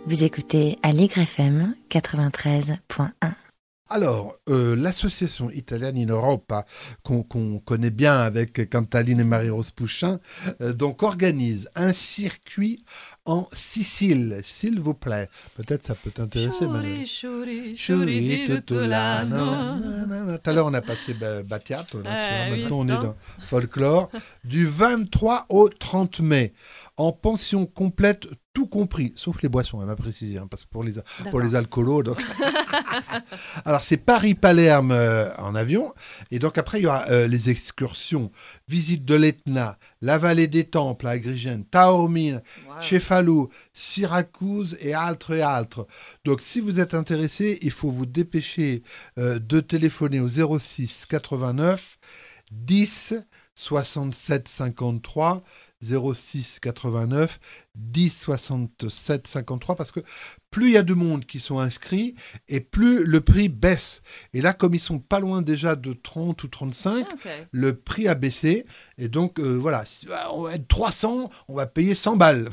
Vous écoutez Allegre FM 93.1. Alors, l'association italienne In Europa, qu'on connaît bien avec Cantaline et Marie-Rose Pouchin, donc organise un circuit en Sicile, s'il vous plaît. Peut-être ça peut t'intéresser, Manuel. Chouri, tutto l'anno. Tout à l'heure, on a passé Battiato, là, maintenant on est dans folklore. Du 23 au 30 mai, en pension complète, tout compris, sauf les boissons, elle m'a précisé, parce que pour les alcoolos. Donc... Alors, c'est Paris-Palerme en avion. Et donc, après, il y aura les excursions. Visite de l'Etna, la vallée des Temples à Agrigent, Taormine, Cefalù, Syracuse et altres. Donc, si vous êtes intéressé, il faut vous dépêcher de téléphoner au 06 89 10 67 53 06 89 10 67 53 parce que plus il y a de monde qui sont inscrits et plus le prix baisse. Et là, comme ils sont pas loin déjà de 30 ou 35, le prix a baissé. Et donc, voilà, on va être 300, on va payer 100 balles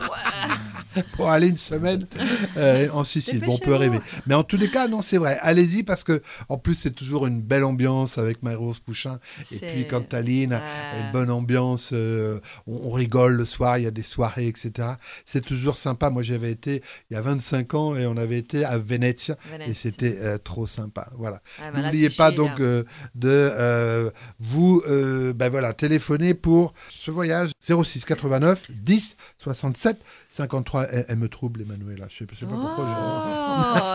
pour aller une semaine en Sicile. Bon, on peut rêver. Mais en tous les cas, non, c'est vrai. Allez-y parce que en plus, c'est toujours une belle ambiance avec Marie-Rose Pouchin. Et puis, Cantaline, une bonne ambiance. On rigole le soir, il y a des soirées, etc. C'est toujours sympa. Moi, j'avais été il y a 25 ans et on avait été à Venezia. Et c'était trop sympa. Voilà. N'oubliez pas donc de vous téléphoner pour ce voyage 06 89 10 67 53. Elle me trouble, Emanuela. Je sais pas pourquoi.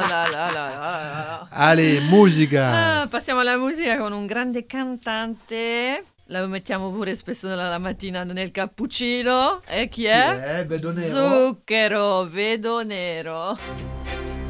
Allez, musica. Passiamo alla musica con un grande cantante. La mettiamo pure spesso la mattina nel cappuccino. E chi è? Vedo Nero. Zucchero, Vedo Nero.